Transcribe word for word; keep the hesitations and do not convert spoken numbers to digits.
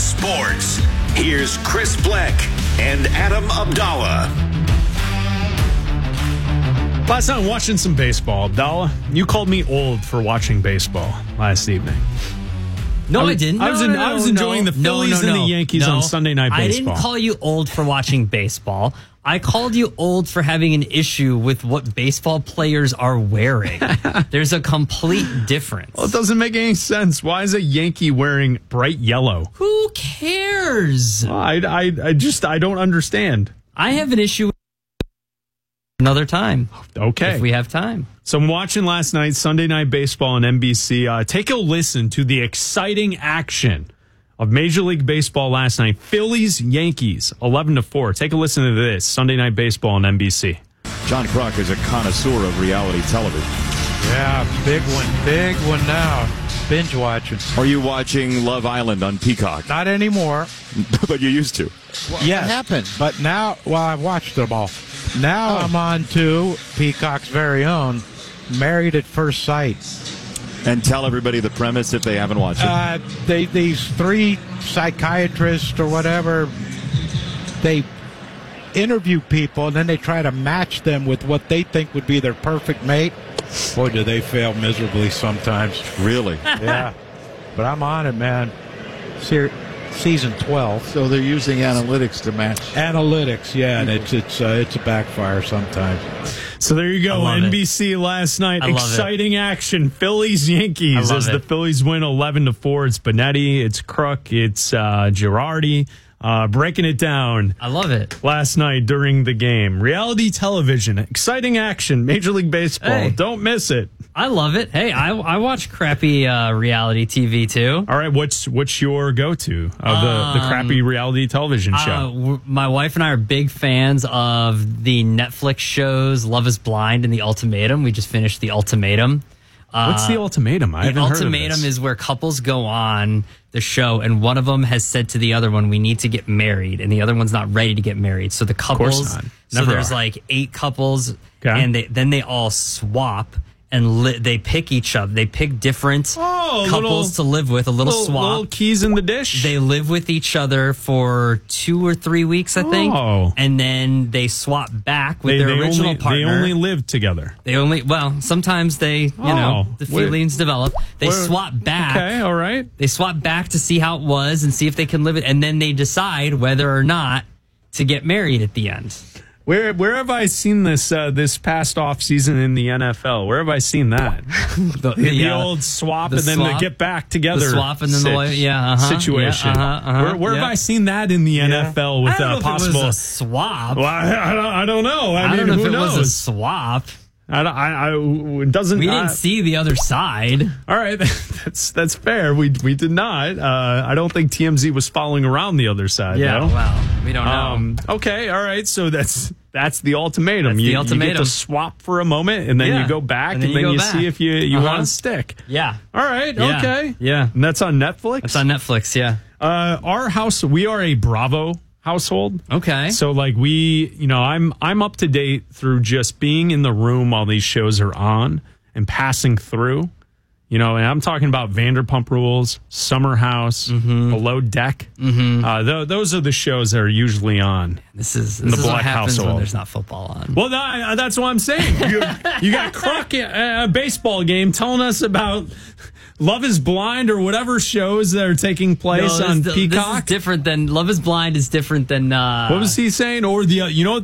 sports. Here's Chris Bleck and Adam Abdallah. Last night, watching some baseball. Abdallah, you called me old for watching baseball last evening. No, I, was, I didn't. I was, no, in, no, I was no, enjoying no, the Phillies no, no, and the Yankees no. on Sunday Night Baseball. I didn't call you old for watching baseball. I called you old for having an issue with what baseball players are wearing. There's a complete difference. Well, it doesn't make any sense. Why is a Yankee wearing bright yellow? Who cares? Well, I, I, I just, I don't understand. I have an issue with another time. Okay. If we have time. So I'm watching last night, Sunday Night Baseball on N B C. Uh, take a listen to the exciting action of Major League Baseball last night. Phillies, Yankees, eleven to four. Take a listen to this, Sunday Night Baseball on N B C. John Kruk is a connoisseur of reality television. Yeah, big one, big one now. Binge watching. Are you watching Love Island on Peacock? Not anymore. But you used to. Well, yes. What happened? But now, well, I've watched them all. Now oh. I'm on to Peacock's very own Married at First Sight. And tell everybody the premise if they haven't watched it. Uh, they, these three psychiatrists or whatever, they interview people and then they try to match them with what they think would be their perfect mate. Boy, do they fail miserably sometimes. Really? Yeah. But I'm on it, man. Se- season twelve. So they're using analytics to match. Analytics, yeah, and it's it's uh, it's a backfire sometimes. So there you go, N B C it. Last night. I love Exciting it. action. Phillies, Yankees as it. the Phillies win eleven to four. It's Benetti, it's Kruk, it's uh, Girardi. Uh, breaking it down. I love it. Last night during the game. Reality television. Exciting action. Major League Baseball. Hey. Don't miss it. I love it. Hey, I, I watch crappy uh, reality T V too. All right, what's what's your go-to of the, um, the crappy reality television show? Uh, w- my wife and I are big fans of the Netflix shows Love is Blind and The Ultimatum. We just finished The Ultimatum. What's uh, The Ultimatum? I the haven't heard of Ultimatum this. is where couples go on the show and one of them has said to the other one, we need to get married, and the other one's not ready to get married. So the couples, not. so Never there's are. like eight couples, Okay. and they, then they all swap and li- they pick each other. They pick different Oh, couples little- to live with, a little, little, swap. little keys in the dish. They live with each other for two or three weeks, I think. Oh. And then they swap back with they, their they original only, partner. They only live together. They only, well, sometimes they, you Oh. know, the Wait. feelings develop. They Where- swap back. Okay, all right. They swap back to see how it was and see if they can live it. And then they decide whether or not to get married at the end. Where where have I seen this uh, this past off season in the N F L? Where have I seen that? The, The, the uh, old swap the and then swap, to get back together. The swap and then sit- the way, yeah, uh-huh, situation. Yeah, uh-huh, uh-huh, where where yeah. have I seen that in the N F L with I don't know a if possible? it was a swap. Well, I, I, don't, I don't know. I, I, mean, don't know who if it knows? was a swap. I, don't- I, I it doesn't. We didn't uh, see the other side. All right, that's that's fair. We we did not. Uh, I don't think T M Z was following around the other side. Yeah, though. well, we don't know. Um, okay, all right. So that's that's the ultimatum. That's the you, you ultimatum. get to swap for a moment, and then Yeah. you go back, And and then then, you go you back. see if you you Uh-huh. want to stick. yeah. All right. Yeah. Okay. Yeah. And that's on Netflix. It's on Netflix, yeah. Uh, our house. We are a Bravo household. Okay. So like we, you know, I'm I'm up to date through just being in the room while these shows are on and passing through. You know, and I'm talking about Vanderpump Rules, Summer House, Mm-hmm. Below Deck. Mm-hmm. Uh, th- those are the shows that are usually on. This is, In this the is what Black happens when household. there's not football on. Well, no, that's what I'm saying. You, you got Kruk at a baseball game telling us about Love is Blind or whatever shows that are taking place No, on this, Peacock. This is different than Love is Blind is different than uh What was he saying? Or the uh, you know